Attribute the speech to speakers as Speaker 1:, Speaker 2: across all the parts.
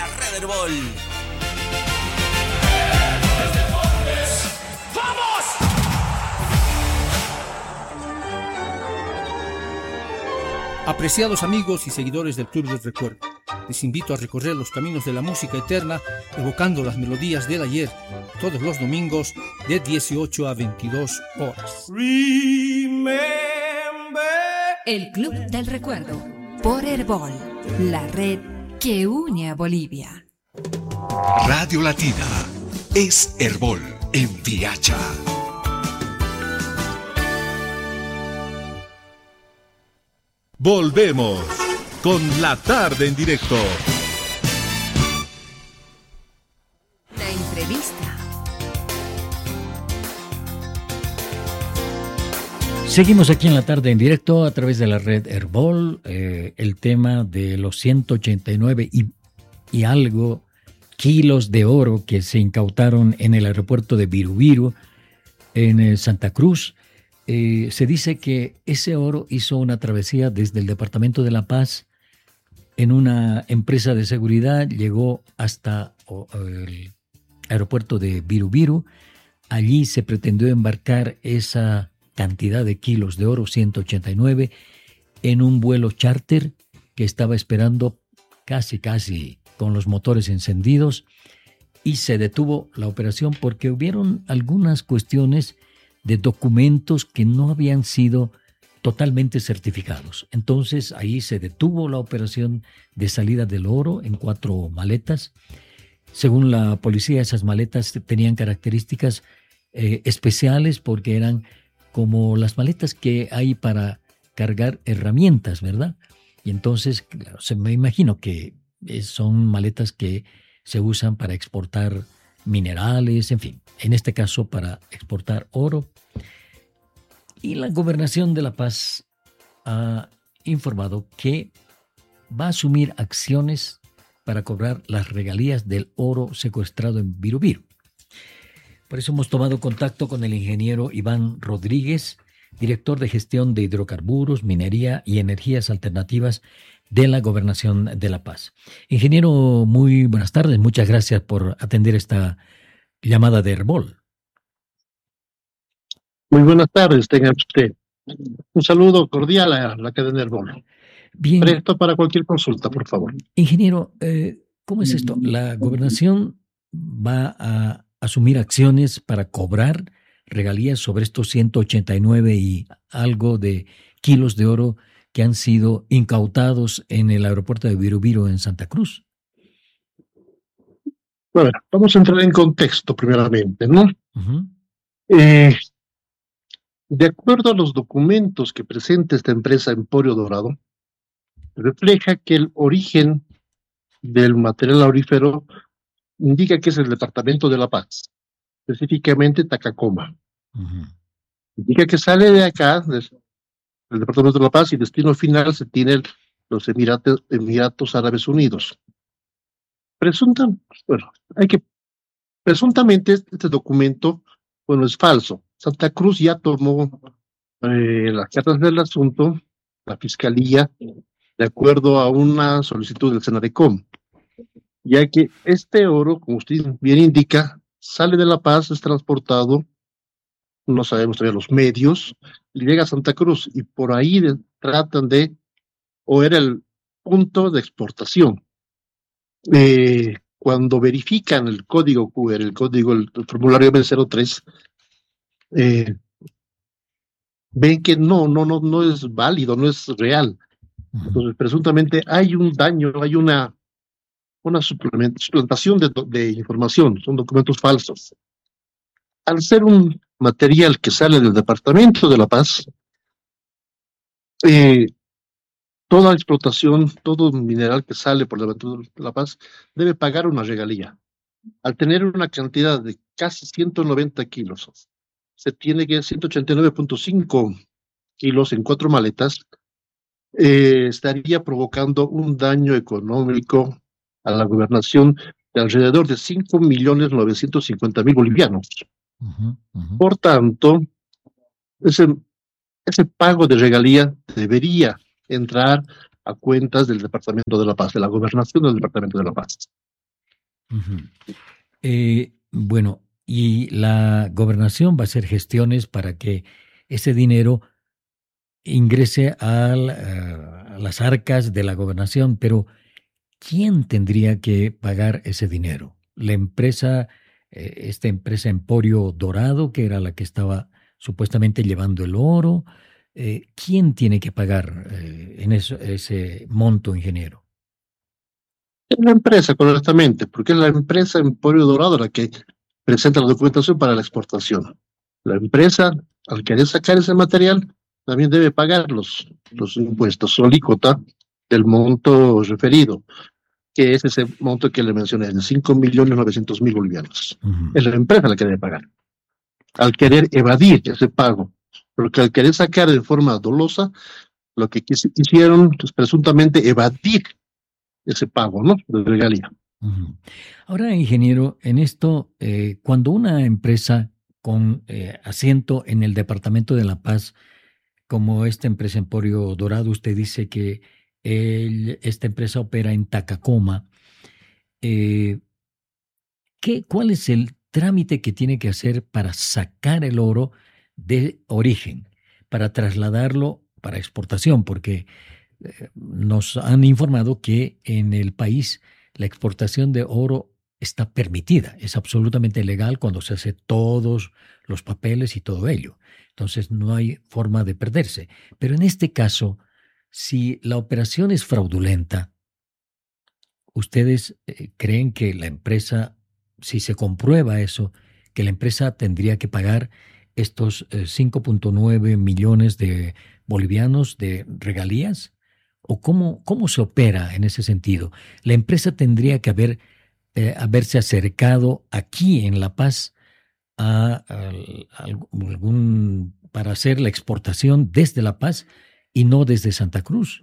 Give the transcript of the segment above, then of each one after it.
Speaker 1: Red Herbol.
Speaker 2: Apreciados amigos y seguidores del Club del Recuerdo, les invito a recorrer los caminos de la música eterna, evocando las melodías del ayer, todos los domingos de 18 a 22 horas.
Speaker 3: El Club del Recuerdo, por Herbol, la red que une a Bolivia.
Speaker 4: Radio Latina es Herbol en Viacha.
Speaker 5: Volvemos con la tarde en directo.
Speaker 3: La entrevista.
Speaker 6: Seguimos aquí en la tarde en directo a través de la red Herbol, el tema de los 189 y algo kilos de oro que se incautaron en el aeropuerto de Viru en Santa Cruz. Se dice que ese oro hizo una travesía desde el departamento de La Paz en una empresa de seguridad, llegó hasta el aeropuerto de Viru. Allí se pretendió embarcar esa cantidad de kilos de oro, 189, en un vuelo charter que estaba esperando casi con los motores encendidos, y se detuvo la operación porque hubieron algunas cuestiones de documentos que no habían sido totalmente certificados. Entonces ahí se detuvo la operación de salida del oro en 4 maletas. Según la policía, esas maletas tenían características especiales porque eran como las maletas que hay para cargar herramientas, ¿verdad? Y entonces, claro, me imagino que son maletas que se usan para exportar minerales, en fin, en este caso para exportar oro. Y la Gobernación de La Paz ha informado que va a asumir acciones para cobrar las regalías del oro secuestrado en Viru. Por eso hemos tomado contacto con el ingeniero Iván Rodríguez, director de gestión de hidrocarburos, minería y energías alternativas de la Gobernación de La Paz. Ingeniero, muy buenas tardes. Muchas gracias por atender esta llamada de Herbol.
Speaker 7: Muy buenas tardes, tenga usted. Un saludo cordial a la cadena Herbol.
Speaker 6: Bien.
Speaker 7: Presto para cualquier consulta, por favor.
Speaker 6: Ingeniero, ¿cómo es esto? ¿La Gobernación va a asumir acciones para cobrar regalías sobre estos 189 y algo de kilos de oro que han sido incautados en el aeropuerto de Viru en Santa Cruz?
Speaker 7: Bueno, vamos a entrar en contexto primeramente, ¿no?
Speaker 6: Uh-huh.
Speaker 7: De acuerdo a los documentos que presenta esta empresa Emporio Dorado, refleja que el origen del material aurífero indica que es el departamento de La Paz, específicamente Tacacoma.
Speaker 6: Uh-huh.
Speaker 7: Indica que sale de acá, del departamento de La Paz, y destino final se tiene los Emiratos Árabes Unidos. Presuntamente este documento, bueno, es falso. Santa Cruz ya tomó las cartas del asunto, la Fiscalía, de acuerdo a una solicitud del Senadecom, ya que este oro, como usted bien indica, sale de La Paz, es transportado, no sabemos todavía los medios, y llega a Santa Cruz, y por ahí era el punto de exportación. Cuando verifican el código QR, el formulario B03, ven que no es válido, no es real. Entonces, presuntamente hay un daño, hay una suplantación de información, son documentos falsos. Al ser un material que sale del departamento de La Paz, toda explotación, todo mineral que sale por el departamento de La Paz debe pagar una regalía. Al tener una cantidad de casi 190 kilos, se tiene que 189.5 kilos en 4 maletas, estaría provocando un daño económico a la gobernación de alrededor de 5.950.000 bolivianos.
Speaker 6: Uh-huh, uh-huh.
Speaker 7: Por tanto, ese pago de regalía debería entrar a cuentas del Departamento de La Paz, de la gobernación del Departamento de La Paz.
Speaker 6: Ujú. Bueno, y la gobernación va a hacer gestiones para que ese dinero ingrese a las arcas de la gobernación, pero ¿quién tendría que pagar ese dinero? La empresa, esta empresa Emporio Dorado, que era la que estaba supuestamente llevando el oro. ¿Quién tiene que pagar ese monto, ingeniero?
Speaker 7: Es la empresa, correctamente, porque es la empresa Emporio Dorado la que presenta la documentación para la exportación. La empresa, al querer sacar ese material, también debe pagar los impuestos, su alícuota del monto referido, que es ese monto que le mencioné, de 5.900.000 bolivianos.
Speaker 6: Ujú.
Speaker 7: Es la empresa la que debe pagar. Al querer evadir ese pago, porque al querer sacar de forma dolosa, lo que hicieron es presuntamente evadir ese pago, ¿no? De regalía.
Speaker 6: Ujú. Ahora, ingeniero, en esto, cuando una empresa con asiento en el Departamento de La Paz, como esta empresa Emporio Dorado, usted dice que esta empresa opera en Tacacoma, eh, ¿cuál es el trámite que tiene que hacer para sacar el oro de origen, para trasladarlo para exportación? Porque nos han informado que en el país la exportación de oro está permitida, es absolutamente legal cuando se hace todos los papeles y todo ello. Entonces no hay forma de perderse. Pero en este caso, si la operación es fraudulenta, ¿ustedes creen que la empresa, si se comprueba eso, que la empresa tendría que pagar estos 5.9 millones de bolivianos de regalías? ¿O cómo se opera en ese sentido? La empresa tendría que haberse acercado aquí en La Paz para hacer la exportación desde La Paz y no desde Santa Cruz.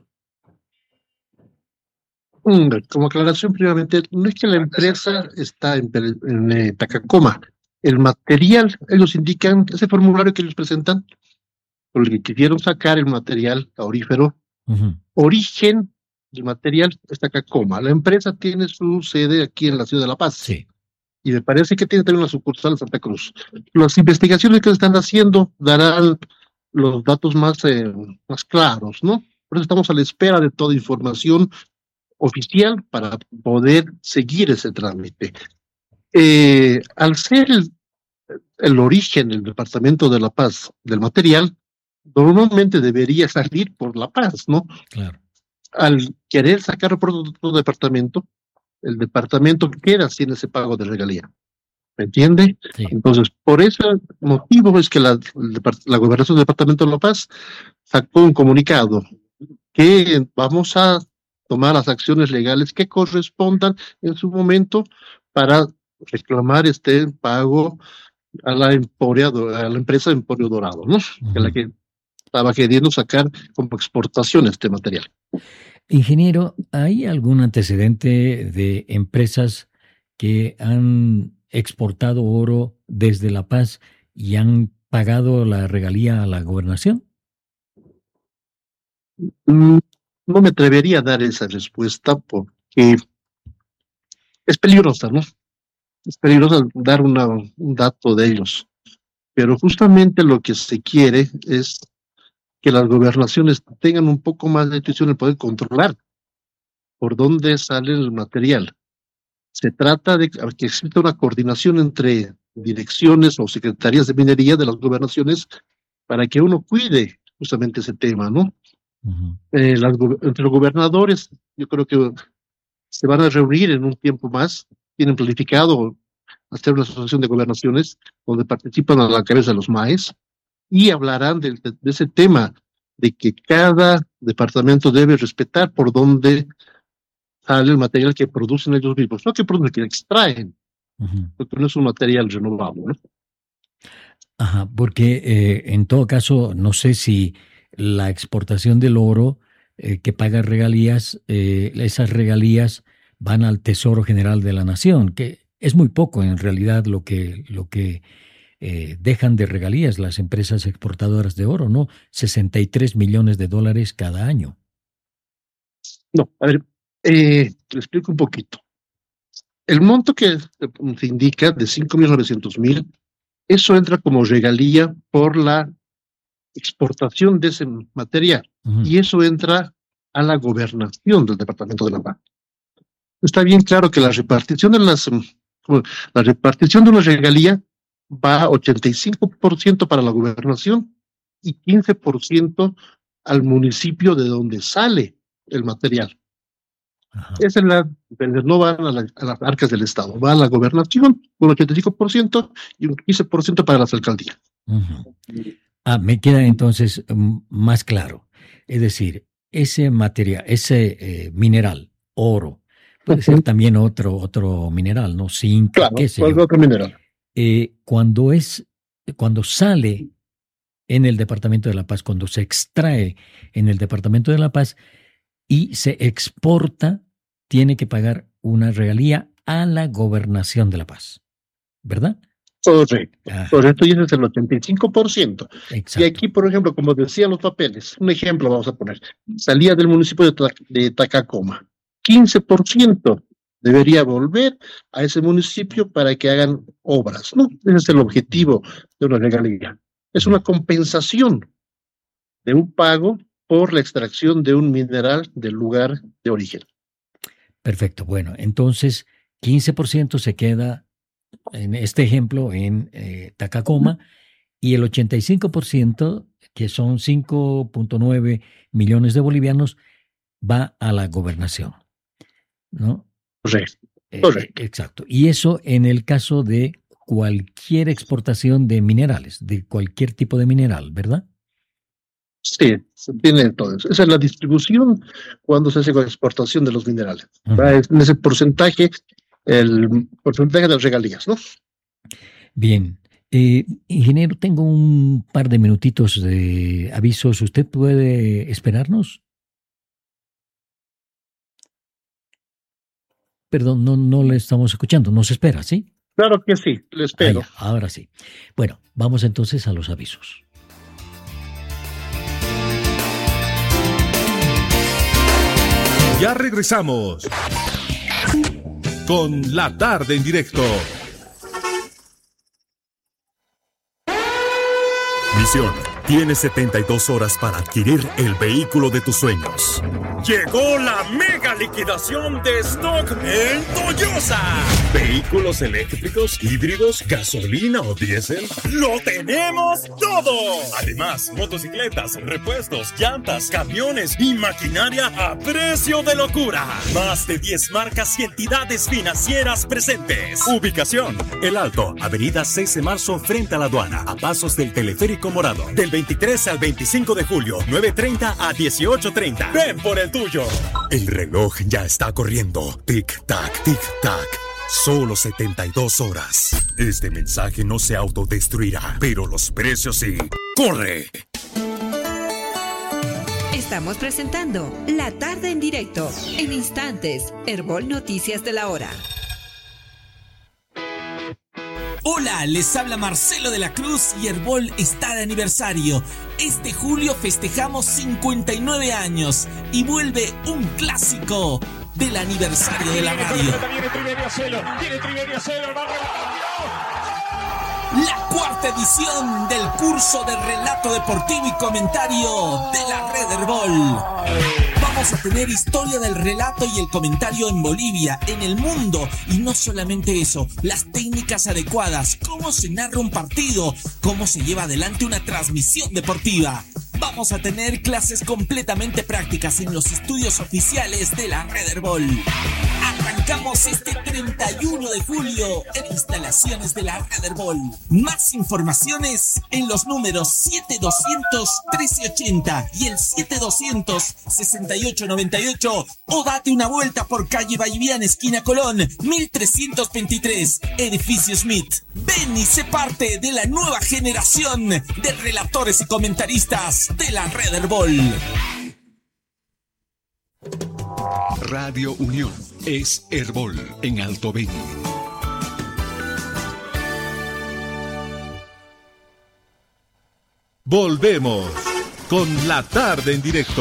Speaker 7: Como aclaración, primeramente, no es que la empresa está en Tacacoma. El material, ellos indican, ese formulario que ellos presentan, con el que quisieron sacar el material aurífero,
Speaker 6: Ujú.
Speaker 7: origen del material es Tacacoma. La empresa tiene su sede aquí en la ciudad de La Paz.
Speaker 6: Sí.
Speaker 7: Y me parece que tiene también una sucursal en Santa Cruz. Las investigaciones que están haciendo darán los datos más claros, ¿no? Por eso estamos a la espera de toda información oficial para poder seguir ese trámite. Al ser el origen del Departamento de La Paz del material, normalmente debería salir por La Paz, ¿no?
Speaker 6: Claro.
Speaker 7: Al querer sacarlo por otro departamento, el departamento queda sin ese pago de regalía. ¿Me entiende?
Speaker 6: Sí.
Speaker 7: Entonces, por ese motivo es que la Gobernación del Departamento de La Paz sacó un comunicado que vamos a tomar las acciones legales que correspondan en su momento para reclamar este pago a la empresa Emporio Dorado, ¿no? Que es la que estaba queriendo sacar como exportación este material.
Speaker 6: Ingeniero, ¿hay algún antecedente de empresas que han exportado oro desde La Paz y han pagado la regalía a la gobernación?
Speaker 7: No me atrevería a dar esa respuesta porque es peligrosa, ¿no? Es peligroso dar un dato de ellos. Pero justamente lo que se quiere es que las gobernaciones tengan un poco más de intuición en poder controlar por dónde sale el material. Se trata de que exista una coordinación entre direcciones o secretarías de minería de las gobernaciones para que uno cuide justamente ese tema, ¿no?
Speaker 6: Uh-huh.
Speaker 7: Entre los gobernadores, yo creo que se van a reunir en un tiempo más, tienen planificado hacer una asociación de gobernaciones donde participan a la cabeza los MAES y hablarán de ese tema, de que cada departamento debe respetar por dónde sale el material que producen ellos mismos, no que producen, que extraen,
Speaker 6: Uh-huh.
Speaker 7: porque no es un material renovable, ¿no?
Speaker 6: Ajá, porque en todo caso, no sé si la exportación del oro que paga regalías, esas regalías van al Tesoro General de la Nación, que es muy poco en realidad lo que dejan de regalías las empresas exportadoras de oro, ¿no? 63 millones de dólares cada año.
Speaker 7: No, a ver, le explico un poquito. El monto que se indica de 5.900.000, eso entra como regalía por la exportación de ese material. Y eso entra a la gobernación del Departamento de La Paz. Está bien claro que la repartición de una regalía va a 85% para la gobernación y 15% al municipio de donde sale el material. Esa es no van a las arcas del Estado, va a la gobernación con 85% y un 15% para las alcaldías.
Speaker 6: Me queda entonces más claro. Es decir, ese material, ese mineral, oro, puede ser también otro mineral, ¿no? Zinc,
Speaker 7: claro,
Speaker 6: qué sé yo.
Speaker 7: Otro mineral.
Speaker 6: Cuando sale en el Departamento de La Paz, cuando se extrae en el Departamento de La Paz y se exporta, tiene que pagar una regalía a la Gobernación de La Paz, ¿verdad?
Speaker 7: Correcto, y ese es el 85%.
Speaker 6: Exacto.
Speaker 7: Y aquí, por ejemplo, como decían los papeles, un ejemplo vamos a poner, salía del municipio de Tacacoma, 15% debería volver a ese municipio para que hagan obras, ¿no? Ese es el objetivo de una regalía. Es una compensación de un pago por la extracción de un mineral del lugar de origen.
Speaker 6: Perfecto, bueno, entonces 15% se queda, en este ejemplo, en Tacacoma, y el 85%, que son 5.9 millones de bolivianos, va a la gobernación, ¿no?
Speaker 7: Correcto.
Speaker 6: Exacto. Y eso en el caso de cualquier exportación de minerales, de cualquier tipo de mineral, ¿verdad?
Speaker 7: Sí, se tiene todo eso. Esa es la distribución cuando se hace con exportación de los minerales. En ese porcentaje, el porcentaje de las regalías, ¿no?
Speaker 6: Bien. Ingeniero, tengo un par de minutitos de avisos. ¿Usted puede esperarnos? Perdón, no le estamos escuchando. ¿Nos espera, sí?
Speaker 7: Claro que sí, le espero.
Speaker 6: Ahora sí. Bueno, vamos entonces a los avisos.
Speaker 5: Ya regresamos con La Tarde en Directo.
Speaker 1: Misión: tienes 72 horas para adquirir el vehículo de tus sueños.
Speaker 8: Llegó la mega liquidación de stock en Toyosa.
Speaker 1: Vehículos eléctricos, híbridos, gasolina o diésel.
Speaker 8: ¡Lo tenemos todo! Además, motocicletas, repuestos, llantas, camiones y maquinaria a precio de locura. Más de 10 marcas y entidades financieras presentes.
Speaker 1: Ubicación: El Alto, avenida 6 de marzo frente a la aduana, a pasos del teleférico morado.
Speaker 8: Del 23 al 25 de julio, 9:30 a 18:30. Ven por el tuyo.
Speaker 1: El reloj ya está corriendo. Tic-tac, tic-tac. Solo 72 horas. Este mensaje no se autodestruirá, pero los precios sí. ¡Corre!
Speaker 3: Estamos presentando La Tarde en Directo. En instantes, Herbol Noticias de la Hora.
Speaker 9: Hola, les habla Marcelo de la Cruz y Herbol está de aniversario. Este julio festejamos 59 años y vuelve un clásico del aniversario de la radio. La cuarta edición del curso de relato deportivo y comentario de la Red Herbol. Vamos a tener historia del relato y el comentario en Bolivia, en el mundo, y no solamente eso, las técnicas adecuadas, cómo se narra un partido, cómo se lleva adelante una transmisión deportiva. Vamos a tener clases completamente prácticas en los estudios oficiales de la Red Herbol. Arrancamos este 31 de julio en instalaciones de la Red Herbol. Más informaciones en los números 7200-1380 y el 7200-6898 o date una vuelta por calle Valliviana, esquina Colón, 1323, edificio Smith. Ven y sé parte de la nueva generación de relatores y comentaristas de la Red Herbol.
Speaker 4: Radio Unión es Herbol en Alto Beni.
Speaker 5: Volvemos con La Tarde en Directo.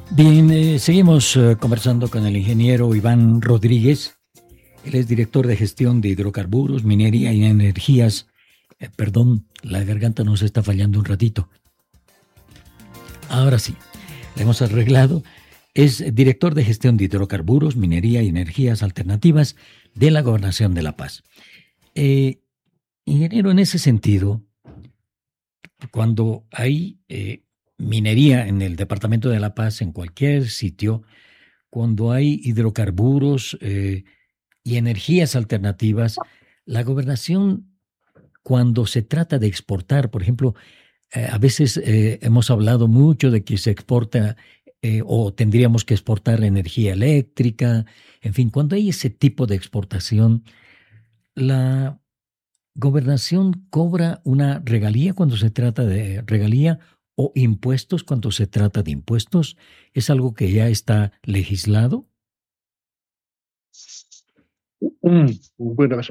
Speaker 6: Bien, seguimos conversando con el ingeniero Iván Rodríguez. Él es director de gestión de hidrocarburos, minería y energías. Perdón, la garganta nos está fallando un ratito. Ahora sí, la hemos arreglado. Es director de gestión de hidrocarburos, minería y energías alternativas de la Gobernación de La Paz. Ingeniero, en ese sentido, cuando hay minería en el departamento de La Paz, en cualquier sitio, cuando hay hidrocarburos y energías alternativas, la gobernación, cuando se trata de exportar, por ejemplo, a veces hemos hablado mucho de que se exporta o tendríamos que exportar energía eléctrica, en fin, cuando hay ese tipo de exportación, la gobernación cobra una regalía cuando se trata de regalía o impuestos cuando se trata de impuestos. ¿Es algo que ya está legislado?
Speaker 7: Bueno, a ver.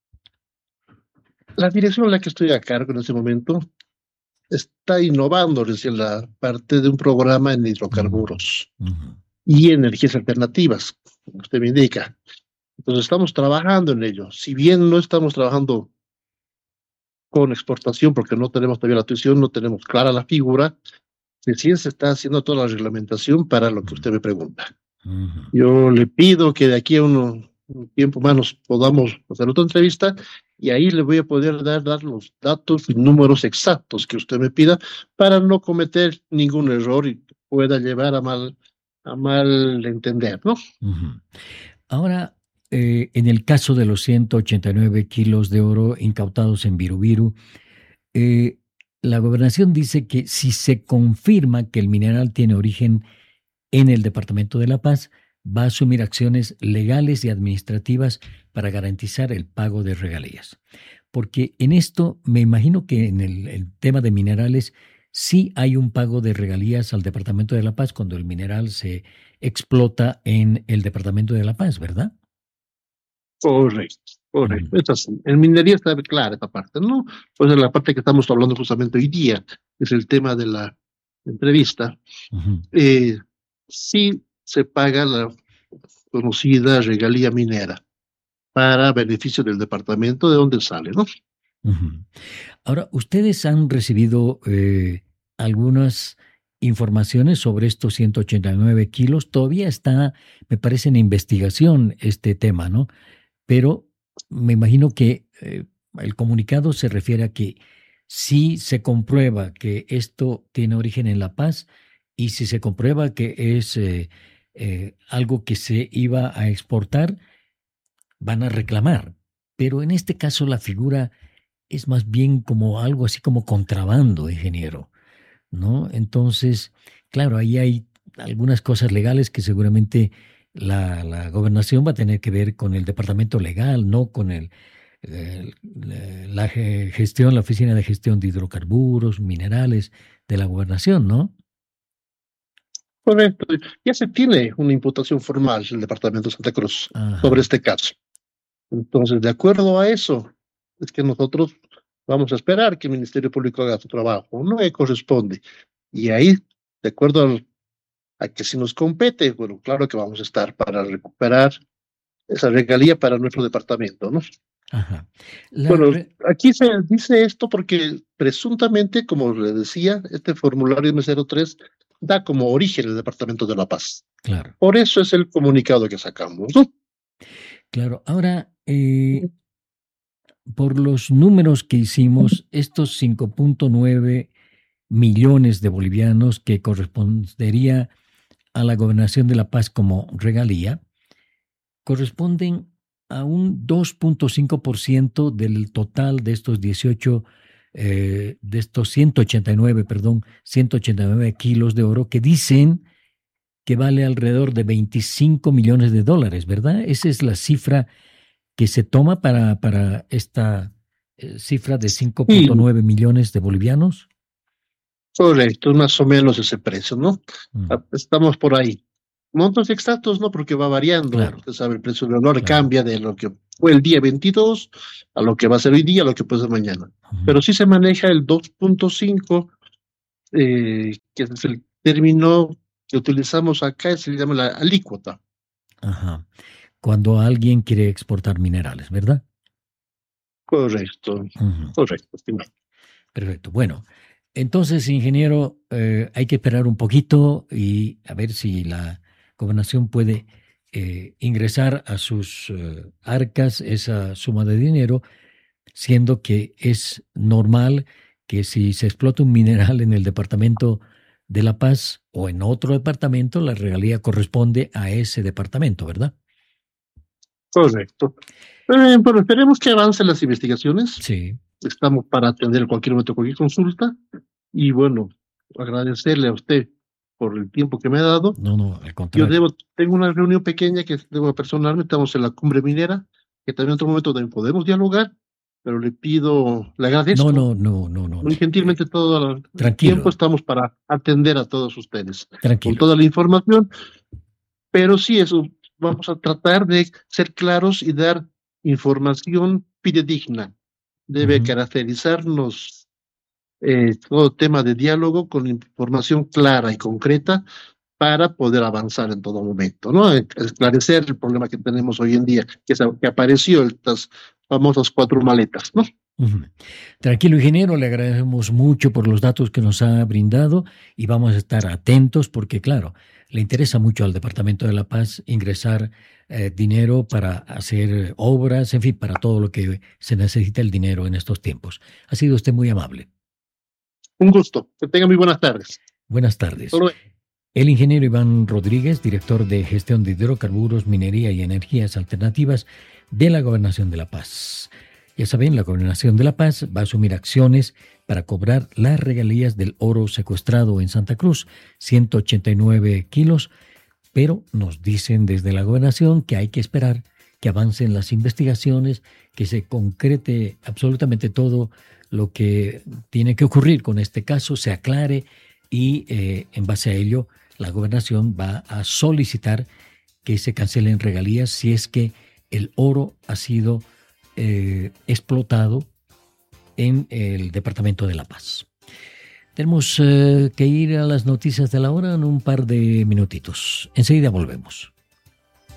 Speaker 7: La dirección en la que estoy a cargo en este momento está innovando recién la parte de un programa en hidrocarburos y energías alternativas, como usted me indica. Entonces estamos trabajando en ello. Si bien no estamos trabajando con exportación, porque no tenemos todavía la tuición, no tenemos clara la figura, recién se está haciendo toda la reglamentación para lo que usted me pregunta. Yo le pido que de aquí a un tiempo más nos podamos hacer otra entrevista y ahí le voy a poder dar los datos y números exactos que usted me pida para no cometer ningún error y pueda llevar a mal entender, ¿no?
Speaker 6: Ahora, en el caso de los 189 kilos de oro incautados en Birubiru, la gobernación dice que si se confirma que el mineral tiene origen en el departamento de La Paz, va a asumir acciones legales y administrativas para garantizar el pago de regalías. Porque en esto me imagino que en el tema de minerales sí hay un pago de regalías al departamento de La Paz cuando el mineral se explota en el departamento de La Paz, ¿verdad?
Speaker 7: Correcto. Es así. En minería está clara esta parte, ¿no? Pues en la parte que estamos hablando justamente hoy día, que es el tema de la entrevista, sí se paga la conocida regalía minera para beneficio del departamento de donde sale, ¿no?
Speaker 6: Ahora, ustedes han recibido algunas informaciones sobre estos 189 kilos. Todavía está, me parece, en investigación este tema, ¿no? Pero me imagino que el comunicado se refiere a que si se comprueba que esto tiene origen en La Paz y si se comprueba que es algo que se iba a exportar, van a reclamar. Pero en este caso la figura es más bien como algo así como contrabando, ingeniero, ¿no? Entonces, claro, ahí hay algunas cosas legales que seguramente la gobernación va a tener que ver con el departamento legal, no con la gestión, la oficina de gestión de hidrocarburos, minerales de la gobernación, ¿no?
Speaker 7: Correcto. Ya se tiene una imputación formal del departamento de Santa Cruz sobre este caso. Entonces, de acuerdo a eso, es que nosotros vamos a esperar que el Ministerio Público haga su trabajo, no le corresponde. Y ahí, de acuerdo a que si nos compete, bueno, claro que vamos a estar para recuperar esa regalía para nuestro departamento, ¿no? Bueno, aquí se dice esto porque presuntamente, como le decía, este formulario M03 da como origen el departamento de La Paz.
Speaker 6: Claro.
Speaker 7: Por eso es el comunicado que sacamos, ¿no?
Speaker 6: Claro. Ahora, por los números que hicimos, estos 5.9 millones de bolivianos que correspondería a la gobernación de La Paz como regalía, corresponden a un 2.5% del total de estos 189 kilos de oro que dicen que vale alrededor de 25 millones de dólares, ¿verdad? Esa es la cifra que se toma para esta cifra de 5.9 millones de bolivianos.
Speaker 7: Correcto, más o menos ese precio, ¿no? Estamos por ahí. Montos exactos no, porque va variando. Claro. Usted sabe, el precio del dólar cambia de lo que fue el día 22 a lo que va a ser hoy día, a lo que puede ser mañana. Pero sí se maneja el 2.5, que es el término que utilizamos acá se llama la alícuota.
Speaker 6: Ajá. Cuando alguien quiere exportar minerales, ¿verdad?
Speaker 7: Correcto, correcto, estimado.
Speaker 6: Perfecto. Bueno, entonces, ingeniero, hay que esperar un poquito y a ver si la gobernación puede ingresar a sus arcas esa suma de dinero, siendo que es normal que si se explota un mineral en el departamento de La Paz o en otro departamento, la regalía corresponde a ese departamento, ¿verdad?
Speaker 7: Correcto. Bueno, esperemos que avancen las investigaciones.
Speaker 6: Sí.
Speaker 7: Estamos para atender cualquier momento, cualquier consulta. Y bueno, agradecerle a usted por el tiempo que me ha dado.
Speaker 6: No, al contrario.
Speaker 7: Yo tengo una reunión pequeña que debo personalmente, estamos en la cumbre minera, que también en otro momento también podemos dialogar, pero le agradezco.
Speaker 6: No.
Speaker 7: Muy gentilmente todo el tiempo estamos para atender a todos ustedes.
Speaker 6: Tranquilo.
Speaker 7: Con toda la información, pero sí, eso, vamos a tratar de ser claros y dar información fidedigna. Debe caracterizarnos todo tema de diálogo con información clara y concreta para poder avanzar en todo momento, ¿no? Esclarecer el problema que tenemos hoy en día, que apareció estas famosas 4 maletas, ¿no?
Speaker 6: Tranquilo, ingeniero, le agradecemos mucho por los datos que nos ha brindado y vamos a estar atentos porque, claro, le interesa mucho al Departamento de La Paz ingresar dinero para hacer obras, en fin, para todo lo que se necesita el dinero en estos tiempos. Ha sido usted muy amable.
Speaker 7: Un gusto. Que tenga muy buenas tardes.
Speaker 6: Buenas tardes. El ingeniero Iván Rodríguez, director de Gestión de Hidrocarburos, Minería y Energías Alternativas de la Gobernación de La Paz. Ya saben, la Gobernación de La Paz va a asumir acciones para cobrar las regalías del oro secuestrado en Santa Cruz, 189 kilos, pero nos dicen desde la Gobernación que hay que esperar que avancen las investigaciones, que se concrete absolutamente todo lo que tiene que ocurrir con este caso, se aclare y en base a ello la Gobernación va a solicitar que se cancelen regalías si es que el oro ha sido explotado en el departamento de La Paz. Tenemos que ir a las noticias de la hora en un par de minutitos. Enseguida volvemos.